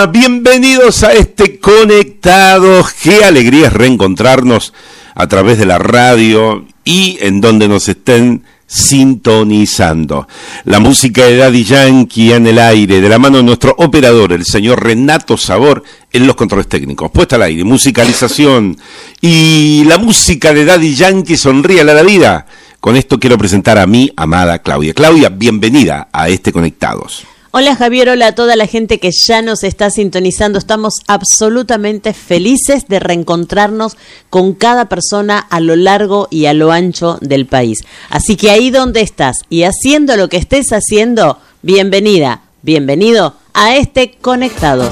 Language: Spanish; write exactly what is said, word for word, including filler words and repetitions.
Bienvenidos a este Conectados. Qué alegría es reencontrarnos a través de la radio y en donde nos estén sintonizando. La música de Daddy Yankee en el aire, de la mano de nuestro operador, el señor Renato Sabor, en los controles técnicos. Puesta al aire, musicalización y la música de Daddy Yankee, sonríale a la vida. Con esto quiero presentar a mi amada Claudia. Claudia, bienvenida a este Conectados. Hola Javier, hola a toda la gente que ya nos está sintonizando. Estamos absolutamente felices de reencontrarnos con cada persona a lo largo y a lo ancho del país. Así que ahí donde estás y haciendo lo que estés haciendo, bienvenida, bienvenido a este Conectados.